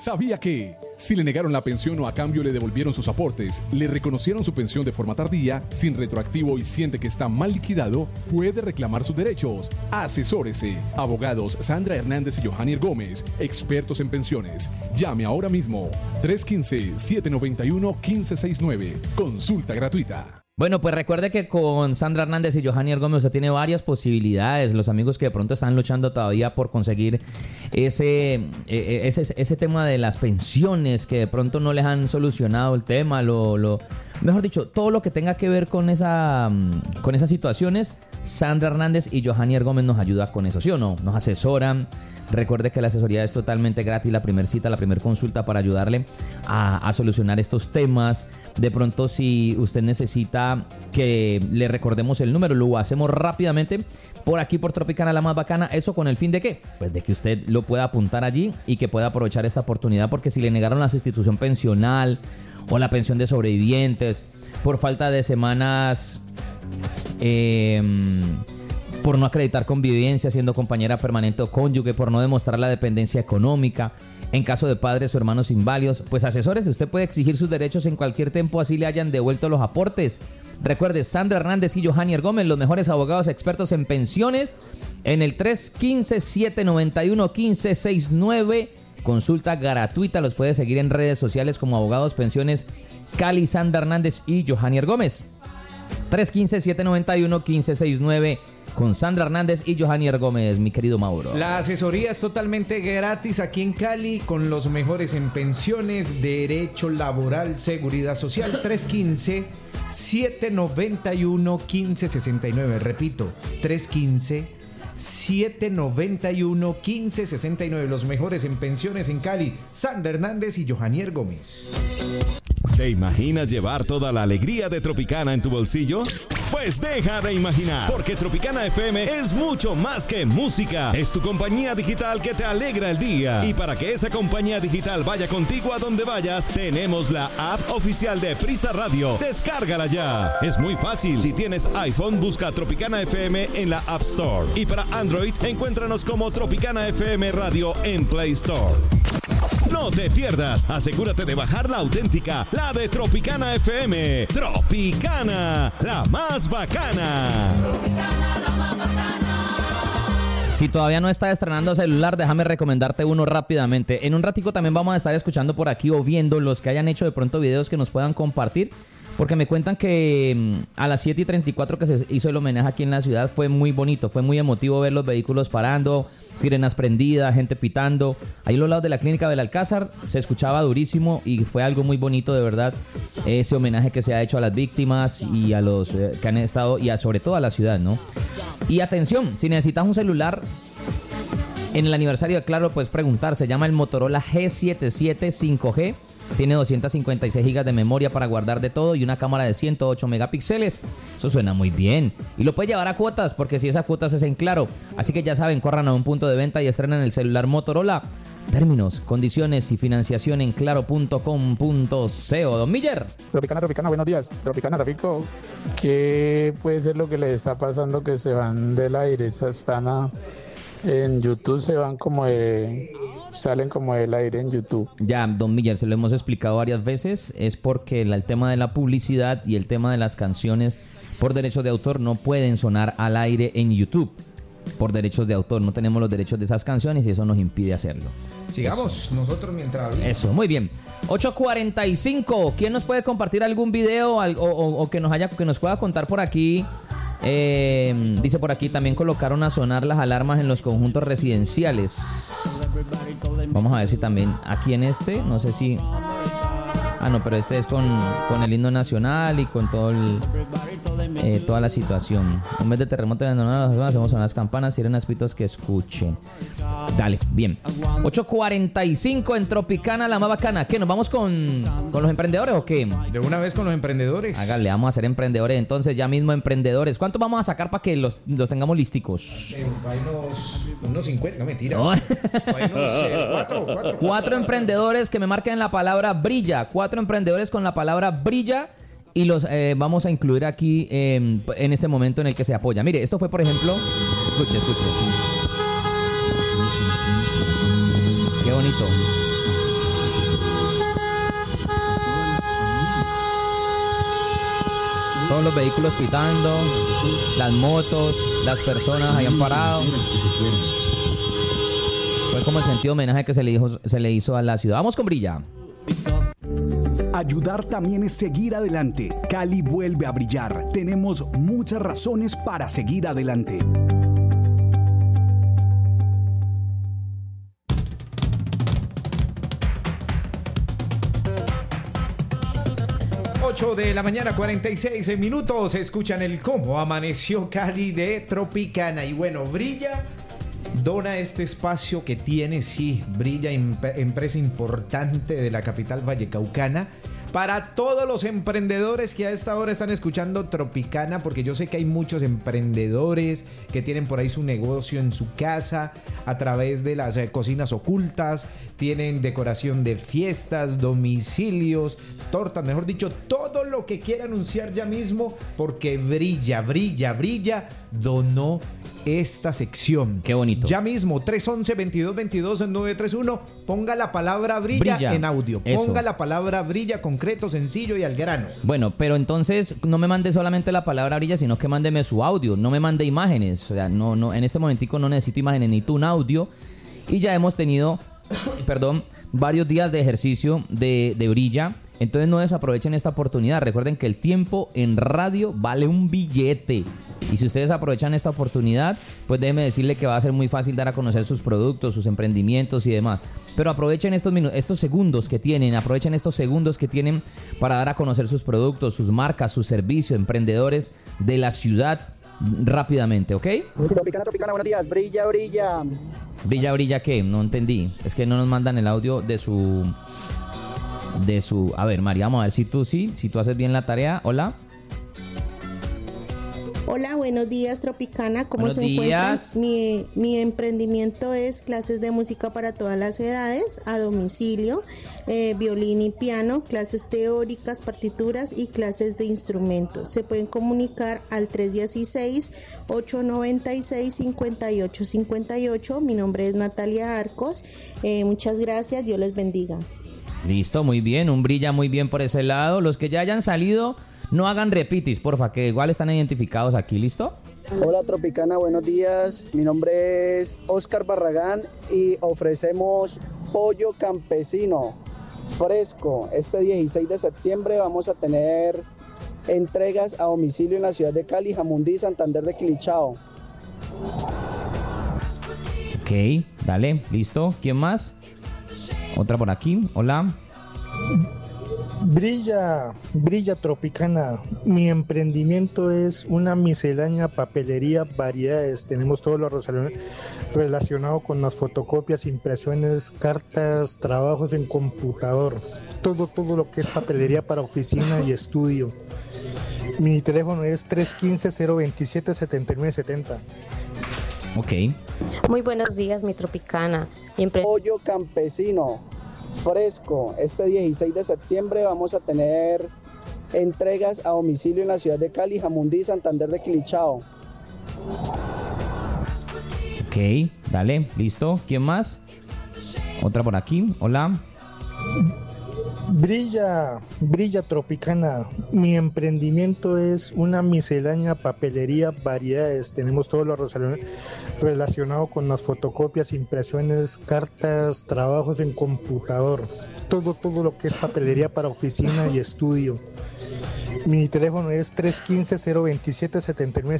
¿Sabía que si le negaron la pensión o a cambio le devolvieron sus aportes, le reconocieron su pensión de forma tardía, sin retroactivo y siente que está mal liquidado, puede reclamar sus derechos? Asesórese. Abogados Sandra Hernández y Johannier Gómez, expertos en pensiones. Llame ahora mismo. 315-791-1569. Consulta gratuita. Bueno, pues recuerde que con Sandra Hernández y Johannier Gómez usted tiene varias posibilidades. Los amigos que de pronto están luchando todavía por conseguir ese tema de las pensiones, que de pronto no les han solucionado el tema, mejor dicho, todo lo que tenga que ver con esas situaciones, Sandra Hernández y Johannier Gómez nos ayuda con eso, ¿sí o no? Nos asesoran. Recuerde que la asesoría es totalmente gratis, la primera cita, la primera consulta para ayudarle a solucionar estos temas. De pronto, si usted necesita que le recordemos el número, lo hacemos rápidamente por aquí por Tropicana, la más bacana. ¿Eso con el fin de qué? Pues de que usted lo pueda apuntar allí y que pueda aprovechar esta oportunidad, porque si le negaron la sustitución pensional o la pensión de sobrevivientes por falta de semanas... por no acreditar convivencia siendo compañera permanente o cónyuge, por no demostrar la dependencia económica, en caso de padres o hermanos inválidos, pues asesórese. Usted puede exigir sus derechos en cualquier tiempo, así le hayan devuelto los aportes. Recuerde, Sandra Hernández y Johannier Gómez, los mejores abogados expertos en pensiones, en el 315-791-1569. Consulta gratuita, los puede seguir en redes sociales como Abogados Pensiones Cali, Sandra Hernández y Johannier Gómez. 315-791-1569 con Sandra Hernández y Johannier Gómez, mi querido Mauro. La asesoría es totalmente gratis aquí en Cali, con los mejores en pensiones, derecho laboral, seguridad social. 315-791-1569. Repito, 315-791-1569. Los mejores en pensiones en Cali, Sandra Hernández y Johannier Gómez. ¿Te imaginas llevar toda la alegría de Tropicana en tu bolsillo? Pues deja de imaginar, porque Tropicana FM es mucho más que música. Es tu compañía digital que te alegra el día. Y para que esa compañía digital vaya contigo a donde vayas, tenemos la app oficial de Prisa Radio. Descárgala ya. Es muy fácil. Si tienes iPhone, busca Tropicana FM en la App Store. Y para Android, encuéntranos como Tropicana FM Radio en Play Store. No te pierdas, asegúrate de bajar la auténtica, la de Tropicana FM. Tropicana, la más bacana. Si todavía no estás estrenando celular, déjame recomendarte uno rápidamente. En un ratico también vamos a estar escuchando por aquí o viendo los que hayan hecho de pronto videos que nos puedan compartir, porque me cuentan que a las 7:34 que se hizo el homenaje aquí en la ciudad fue muy bonito, fue muy emotivo ver los vehículos parando, sirenas prendidas, gente pitando. Ahí a los lados de la clínica del Alcázar se escuchaba durísimo y fue algo muy bonito, de verdad, ese homenaje que se ha hecho a las víctimas y a los que han estado, y sobre todo a la ciudad, ¿no? Y atención, si necesitas un celular en el aniversario de Claro, puedes preguntar. Se llama el Motorola G77 5G. Tiene 256 GB de memoria para guardar de todo y una cámara de 108 megapíxeles. Eso suena muy bien. Y lo puede llevar a cuotas, porque si esas cuotas es en Claro. Así que ya saben, corran a un punto de venta y estrenen el celular Motorola. Términos, condiciones y financiación en claro.com.co. Don Miller. Tropicana, buenos días. Tropicana, Rafico, ¿qué puede ser lo que les está pasando que se van del aire? En YouTube salen como del aire en YouTube. Ya, don Miller, se lo hemos explicado varias veces. Es porque el tema de la publicidad y el tema de las canciones por derechos de autor no pueden sonar al aire en YouTube. Por derechos de autor, no tenemos los derechos de esas canciones y eso nos impide hacerlo. Sigamos eso. Nosotros mientras... Eso, muy bien. 8:45. ¿Quién nos puede compartir algún video o que nos pueda contar por aquí? Dice por aquí, también colocaron a sonar las alarmas en los conjuntos residenciales. Vamos a ver si también aquí en este, no sé si... Ah, no, pero este es con el himno nacional y con todo toda la situación. En vez de terremoto de la hacemos sonar las campanas, sirenas, pitos que escuchen. Dale, bien. 8:45 en Tropicana, la más bacana. ¿Qué? ¿Nos vamos con los emprendedores o qué? De una vez con los emprendedores. Hágale, vamos a hacer emprendedores. Entonces, ya mismo emprendedores. ¿Cuántos vamos a sacar para que los tengamos listicos? Hay unos 50, no mentira. No. Hay unos 4 emprendedores que me marquen la palabra brilla. 4 emprendedores con la palabra brilla. Y los vamos a incluir aquí en este momento en el que se apoya. Mire, esto fue, por ejemplo... Escuche. Qué bonito. Todos los vehículos pitando, las motos, las personas habían parado. Fue como el sentido de homenaje que se le hizo a la ciudad. Vamos con Brilla. Ayudar también es seguir adelante. Cali vuelve a brillar. Tenemos muchas razones para seguir adelante. 8 de la mañana, 46 minutos. Escuchan el Cómo Amaneció Cali de Tropicana. Y bueno, Brilla dona este espacio que tiene, sí, Brilla, empresa importante de la capital vallecaucana, para todos los emprendedores que a esta hora están escuchando Tropicana, porque yo sé que hay muchos emprendedores que tienen por ahí su negocio en su casa a través de las cocinas ocultas, tienen decoración de fiestas, domicilios, tortas, mejor dicho, todo lo que quiera anunciar ya mismo, porque Brilla donó esta sección. Qué bonito. Ya mismo, 311-2222-931, ponga la palabra brilla en audio. Ponga eso. la palabra brilla, concreto, sencillo y al grano. Bueno, pero entonces no me mande solamente la palabra brilla, sino que mándeme su audio. No me mande imágenes. O sea, no, en este momentico no necesito imágenes, necesito un audio. Y ya hemos tenido, varios días de ejercicio de Brilla. Entonces no desaprovechen esta oportunidad. Recuerden que el tiempo en radio vale un billete. Y si ustedes aprovechan esta oportunidad, pues déjenme decirle que va a ser muy fácil dar a conocer sus productos, sus emprendimientos y demás. Pero aprovechen estos segundos que tienen, para dar a conocer sus productos, sus marcas, sus servicios, emprendedores de la ciudad rápidamente, ¿ok? Tropicana, buenos días. Brilla. ¿Brilla qué? No entendí. Es que no nos mandan el audio de su... A ver, María, vamos a ver si tú haces bien la tarea. Hola. Hola, buenos días, Tropicana. ¿Cómo Buenos se encuentran? días. Mi emprendimiento es clases de música para todas las edades, a domicilio, violín y piano, clases teóricas, partituras y clases de instrumentos. Se pueden comunicar al 316-896-5858. Mi nombre es Natalia Arcos. Muchas gracias, Dios les bendiga. Listo, muy bien, un Brilla muy bien por ese lado. Los que ya hayan salido, no hagan repitis, porfa, que igual están identificados aquí, ¿listo? Hola Tropicana, buenos días. Mi nombre es Oscar Barragán y ofrecemos pollo campesino fresco. Este 16 de septiembre vamos a tener entregas a domicilio en la ciudad de Cali, Jamundí, Santander de Quilichao. Ok, dale, listo. ¿Quién más? Otra por aquí, hola. Brilla Tropicana. Mi emprendimiento es una miscelánea, papelería, variedades. Tenemos todo lo relacionado con las fotocopias, impresiones, cartas, trabajos en computador. Todo lo que es papelería para oficina y estudio. Mi teléfono es 315-027-7970. Ok. Muy buenos días, mi Tropicana. Pollo campesino fresco. Este 16 de septiembre vamos a tener entregas a domicilio en la ciudad de Cali, Jamundí, Santander de Quilichao. Ok, dale, listo. ¿Quién más? Otra por aquí, hola. Brilla Tropicana. Mi emprendimiento es una miscelánea, papelería, variedades. Tenemos todo lo relacionado con las fotocopias, impresiones, cartas, trabajos en computador. Todo lo que es papelería para oficina y estudio. Mi teléfono es 315-027-7970.